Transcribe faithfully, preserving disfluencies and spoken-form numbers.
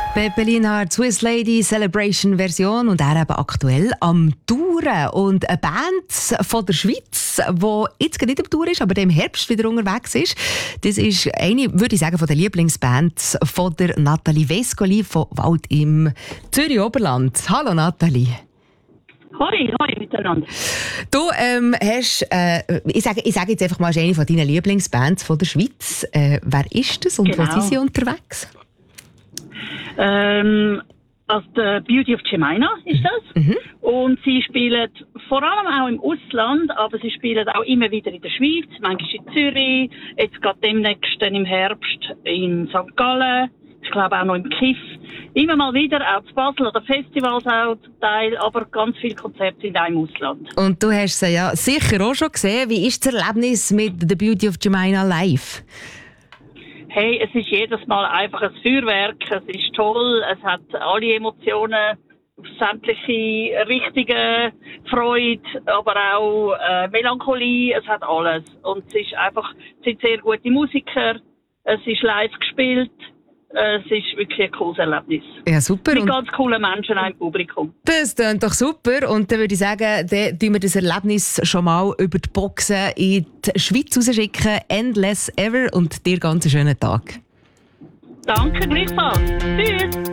Pepe Lienhardt, Swiss Lady Celebration Version und er eben aktuell am Touren. Und eine Band von der Schweiz, die jetzt gerade nicht am Tour ist, aber im Herbst wieder unterwegs ist, das ist eine, würde ich sagen, von der Lieblingsbands von der Nathalie Vescoli von Wald im Zürich-Oberland. Hallo Nathalie. Hoi, hoi miteinander. Du ähm, hast, äh, ich sage ich sag jetzt einfach mal, ist eine von deinen Lieblingsbands von der Schweiz. Äh, wer ist das und Genau. wo sind sie unterwegs? Ähm, also The Beauty of Jemima ist das. Mhm. Und sie spielen vor allem auch im Ausland, aber sie spielen auch immer wieder in der Schweiz, manchmal in Zürich, jetzt gerade demnächst im Herbst in Sankt Gallen, ich glaube auch noch im Kiff. Immer mal wieder, auch zu Basel oder Festivals auch zum Teil, aber ganz viele Konzerte sind auch im Ausland. Und du hast sie ja sicher auch schon gesehen. Wie ist das Erlebnis mit The Beauty of Jemima live? Hey, es ist jedes Mal einfach ein Feuerwerk, es ist toll, es hat alle Emotionen, sämtliche Richtungen, Freude, aber auch äh, Melancholie, es hat alles. Und es ist einfach, es sind sehr gute Musiker, es ist live gespielt, es ist wirklich ein cooles Erlebnis. Ja, super. Mit Und ganz coolen Menschen auch im Publikum. das klingt doch super. Und dann würde ich sagen, dann tun wir das Erlebnis schon mal über die Boxen in die Schweiz rausschicken. Endless Ever und dir ganz einen schönen Tag. Danke, gleichfalls. Tschüss.